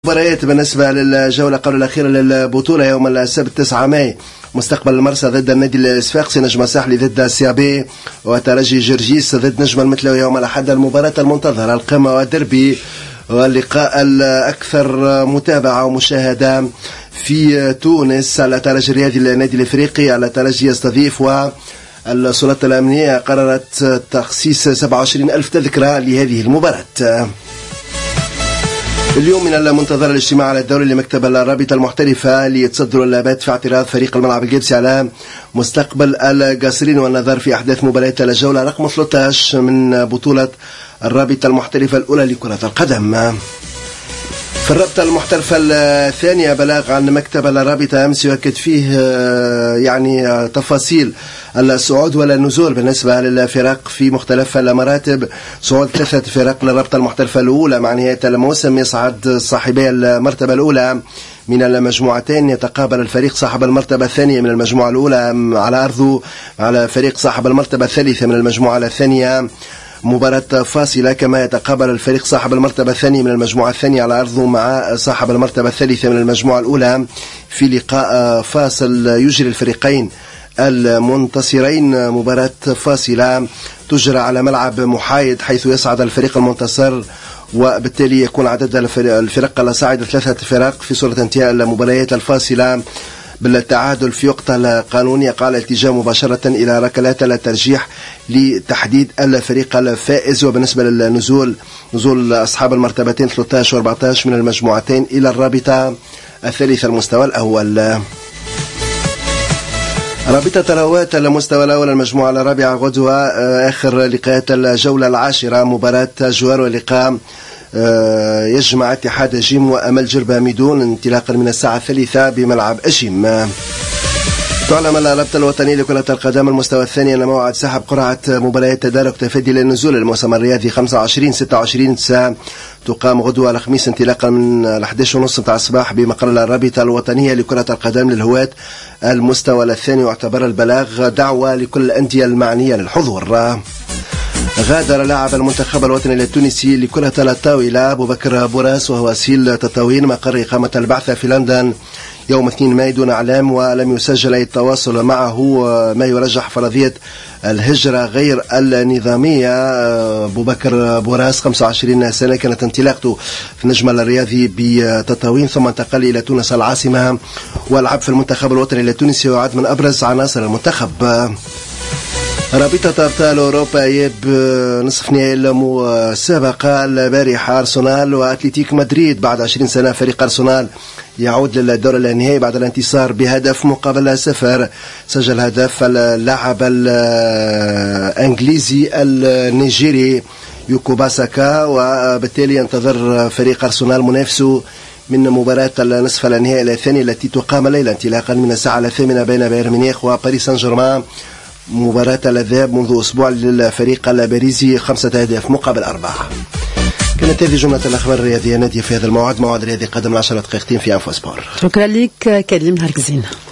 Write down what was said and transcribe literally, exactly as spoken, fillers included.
مباريات بالنسبة للجولة قبل الأخيرة للبطولة يوم السبت تسعة ماي. مستقبل المرسى ضد النادي الصفاقسي، نجم الساحلي ضد سيابي، وترجي جرجيس ضد نجم المتلوي يوم الأحد. المباراة المنتظرة، القمة والدربي، واللقاء الأكثر متابعة ومشاهدة في تونس. الترجي الرياضي النادي الإفريقي، الترجي يستضيف، والسلطات الأمنية قررت تخصيص سبعة وعشرين ألف تذكرة لهذه المباراة. اليوم من المنتظر الاجتماع على الدوري لمكتب الرابطة المحترفة ليتصدر اللابات في اعتراض فريق الملعب الجبسي على مستقبل القاصرين، والنظر في أحداث مباريات الجولة رقم ثلاثة عشر من بطولة الرابطة المحترفة الأولى لكرة القدم. في الرابطة المحترفة الثانية، بلاغ عن مكتب الرابطة أمس يؤكد فيه يعني تفاصيل الصعود ولا النزول بالنسبة للفرق في مختلف المراتب. صعود ثلاثة فرق للرابطة المحترفة الأولى مع نهاية الموسم. يصعد صاحبي المرتبة الأولى من المجموعتين، يتقابل الفريق صاحب المرتبة الثانية من المجموعة الأولى على أرضه على فريق صاحب المرتبة الثالثة من المجموعة الثانية. مباراة فاصلة، كما يتقابل الفريق صاحب المرتبة الثانية من المجموعة الثانية على أرضه مع صاحب المرتبة الثالثة من المجموعة الأولى في لقاء فاصل يجري الفريقين المنتصرين. مباراة فاصلة تجرى على ملعب محايد، حيث يصعد الفريق المنتصر، وبالتالي يكون عدد الفرق الصاعدة ثلاثة فرق في صورة انتهاء المباريات الفاصلة بالتعادل. في وقت القانون يقع الاتجاه مباشرة إلى ركلات الترجيح لتحديد الفريق الفائز. وبالنسبة للنزول، نزول أصحاب المرتبتين ثلاثة عشر و أربعة عشر من المجموعتين إلى الرابطة الثالثة المستوى الأول. رابطة الهوات المستوى الأول المجموعة الرابعة غدوة، آخر لقاءات الجولة العاشرة. مباراة جوار ولقاء يجمع اتحاد جيم وأمل جرباميدون انطلاقا من الساعة الثالثة بملعب أجيم. تعلم الرابطة الوطنية لكرة القدم المستوى الثاني أن موعد سحب قرعة مباريات تدارك تفادي للنزول الموسم الرياضي خمسة وعشرين ستة وعشرين تقام غدوة الخميس انطلاقا من الأحد عشر ونصف متاع الصباح بمقر الرابطة الوطنية لكرة القدم للهواة المستوى الثاني. واعتبر البلاغ دعوة لكل الأندية المعنية للحضور. غادر لاعب المنتخب الوطني التونسي لكرة الطاولة أبو بكر بوراس وهو سيل تطاوين مقر إقامة البعثة في لندن يوم اثنين ماي دون إعلام، ولم يسجل أي تواصل معه، ما يرجح فرضية الهجرة غير النظامية. أبو بكر بوراس خمسة وعشرين سنة، كانت انطلاقته في النجم الرياضي بتطاوين ثم انتقل إلى تونس العاصمة ولعب في المنتخب الوطني التونسي وعد من أبرز عناصر المنتخب. رابطة أبطال أوروبا يب نصف نهائي المسابقة البارحة. أرسنال وأتلتيك مدريد، بعد عشرين سنة فريق أرسنال يعود للدور النهائي بعد الانتصار بهدف مقابل صفر. سجل هدف اللاعب الإنجليزي النيجيري يوكو باساكا، وبالتالي ينتظر فريق أرسنال منافسه من مباراة النصف النهائي الثاني التي تقام الليلة انطلاقا من الساعة الثامنة بين بايرن ميونخ وباريس سان جيرمان. مباراة الذهاب منذ أسبوع للفريق الباريزي خمسة أهداف مقابل أربعة. كانت هذه جملة الأخبار الرياضية نادية في هذا الموعد، موعد رياضي قدم عشرة دقائق في أنفو سبور. شكرا لك كريم هركزين.